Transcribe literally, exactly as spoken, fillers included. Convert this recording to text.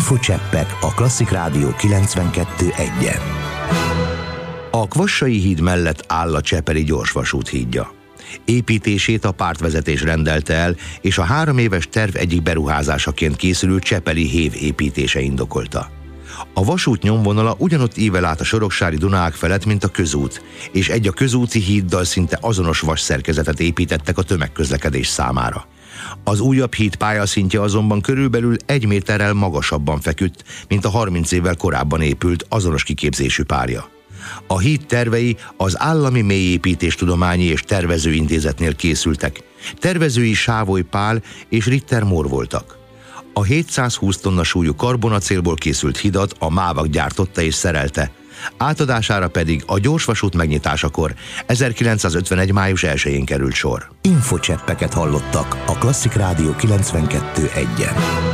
Infocseppek a Klasszik Rádió kilencvenkettő egyen. A Kvassai híd mellett áll a Csepeli gyorsvasút hídja. Építését a pártvezetés rendelte el, és a három éves terv egyik beruházásaként készülő Csepeli hév építése indokolta. A vasút nyomvonala ugyanott ível át a soroksári Dunaák felett, mint a közút, és egy a közúti híddal szinte azonos vasszerkezetet építettek a tömegközlekedés számára. Az újabb híd pályaszintje azonban körülbelül egy méterrel magasabban feküdt, mint a harminc évvel korábban épült azonos kiképzésű párja. A híd tervei az Állami Mélyépítéstudományi és Tervezőintézetnél készültek. Tervezői Sávoly Pál és Ritter Mór voltak. A hétszázhúsz tonna súlyú karbonacélból készült hidat a Mávak gyártotta és szerelte, átadására pedig a gyorsvasút megnyitásakor ezerkilencszázötvenegy. május elsején került sor. Infocseppeket hallottak a Klasszik Rádió kilencvenkettő egyen.